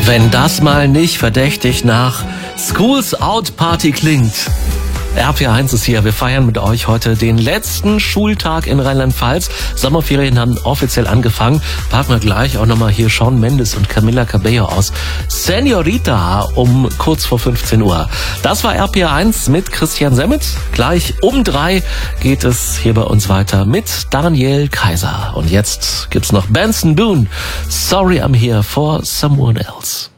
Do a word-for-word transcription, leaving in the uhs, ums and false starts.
Wenn das mal nicht verdächtig nach Schools Out Party klingt. R P R eins ist hier. Wir feiern mit euch heute den letzten Schultag in Rheinland-Pfalz. Sommerferien haben offiziell angefangen. Packen wir gleich auch nochmal hier Shawn Mendes und Camila Cabello aus Senorita um kurz vor fünfzehn Uhr. Das war R P R eins mit Christian Semmet. Gleich um drei geht es hier bei uns weiter mit Daniel Kaiser. Und jetzt gibt's noch Benson Boone. Sorry I'm here for someone else.